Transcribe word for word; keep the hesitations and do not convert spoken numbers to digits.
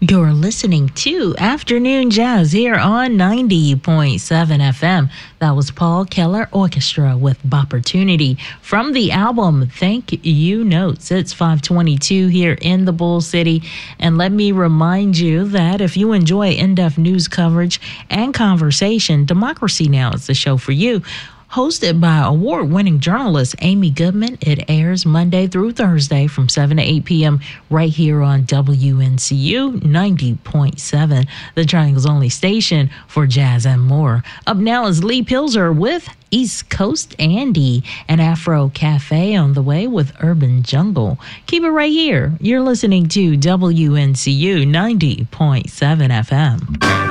You're listening to Afternoon Jazz here on ninety point seven F M. That was Paul Keller Orchestra with Bopportunity from the album Thank You Notes. It's five twenty-two here in the Bull City. And let me remind you that if you enjoy in-depth news coverage and conversation, Democracy Now! Is the show for you. Hosted by award-winning journalist Amy Goodman, it airs Monday through Thursday from seven to eight p.m. right here on W N C U ninety point seven, the Triangle's only station for jazz and more. Up now is Lee Pilzer with East Coast Andy, and Afro Cafe on the way with Urban Jungle. Keep it right here. You're listening to W N C U ninety point seven F M.